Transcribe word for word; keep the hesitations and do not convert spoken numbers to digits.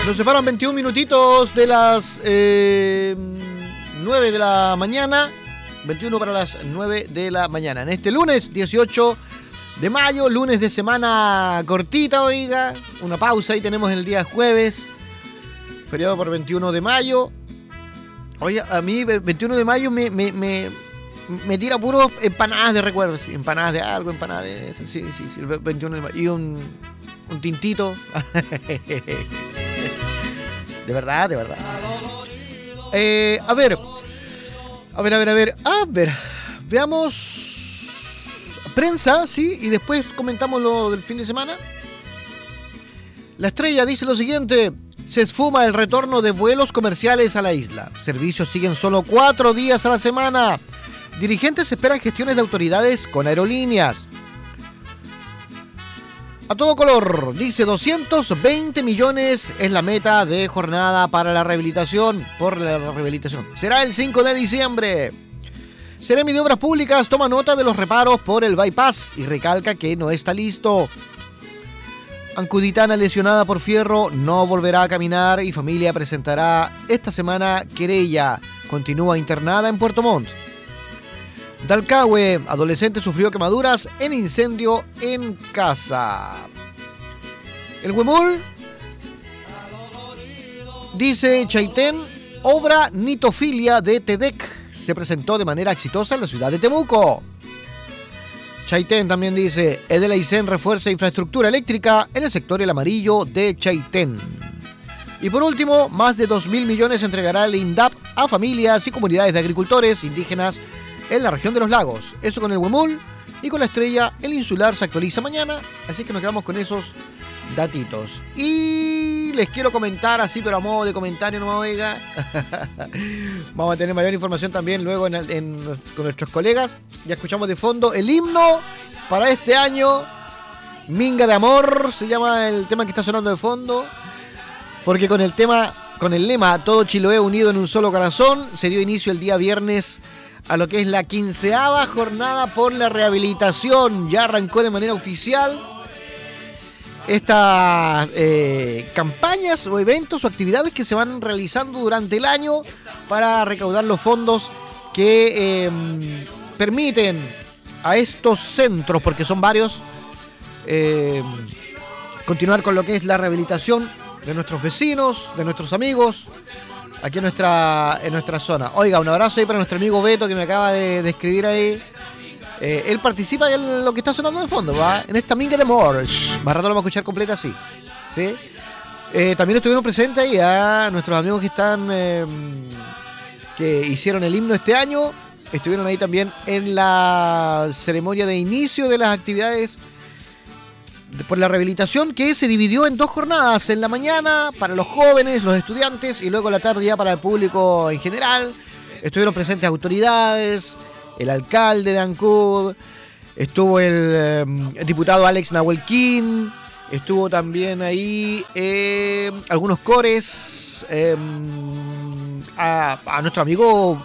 Nos separan veintiún minutitos de las eh, nueve de la mañana. veintiuno para las nueve de la mañana. En este lunes dieciocho de mayo, lunes de semana cortita, oiga. Una pausa ahí tenemos el día jueves. Feriado por veintiuno de mayo. Oye, a mí veintiuno de mayo me, me, me, me tira puros empanadas de recuerdos. Sí, empanadas de algo, empanadas de... Sí, sí, sí, el veintiuno de mayo. Y un, un tintito. De verdad, de verdad. Eh, a ver. A ver, a ver, a ver. A ver. Veamos... Prensa, sí, y después comentamos lo del fin de semana. La Estrella dice lo siguiente: se esfuma el retorno de vuelos comerciales a la isla. Servicios siguen solo cuatro días a la semana. Dirigentes esperan gestiones de autoridades con aerolíneas. A todo color, dice doscientos veinte millones es la meta de jornada para la rehabilitación. Por la rehabilitación. Será el cinco de diciembre. Seremi de Obras Públicas toma nota de los reparos por el bypass y recalca que no está listo. Ancuditana lesionada por fierro no volverá a caminar y familia presentará esta semana querella. Continúa internada en Puerto Montt. Dalcahue, adolescente sufrió quemaduras en incendio en casa. El Huemul dice Chaitén, obra Nitofilia de TEDEC se presentó de manera exitosa en la ciudad de Temuco. Chaitén también dice, Edelaicén refuerza infraestructura eléctrica en el sector El Amarillo de Chaitén. Y por último, más de dos mil millones entregará el INDAP a familias y comunidades de agricultores indígenas en la región de los lagos. Eso con el Huemul y con la Estrella. El Insular se actualiza mañana, así que nos quedamos con esos datitos. Y les quiero comentar así, pero a modo de comentario, no me oiga. Vamos a tener mayor información también luego en, en, con nuestros colegas. Ya escuchamos de fondo el himno para este año. Minga de Amor se llama el tema que está sonando de fondo. Porque con el tema, con el lema Todo Chiloé unido en un solo corazón, se dio inicio el día viernes a lo que es la quinceava jornada por la rehabilitación. Ya arrancó de manera oficial estas eh, campañas o eventos o actividades que se van realizando durante el año para recaudar los fondos que eh, permiten a estos centros, porque son varios, eh, continuar con lo que es la rehabilitación de nuestros vecinos, de nuestros amigos, aquí en nuestra, en nuestra zona. Oiga, un abrazo ahí para nuestro amigo Beto que me acaba de, de escribir ahí. Eh, él participa en lo que está sonando de fondo, ¿va? En esta Minga de Amor. Más rato lo vamos a escuchar completa así. ¿Sí? Eh, también estuvieron presentes ahí a nuestros amigos que están eh, que hicieron el himno este año. Estuvieron ahí también en la ceremonia de inicio de las actividades por la rehabilitación, que se dividió en dos jornadas, en la mañana para los jóvenes, los estudiantes, y luego la tarde ya para el público en general. Estuvieron presentes autoridades, el alcalde de Ancud, estuvo el, eh, el diputado Alex Nahuelquín, estuvo también ahí eh, algunos cores, eh, a, a nuestro amigo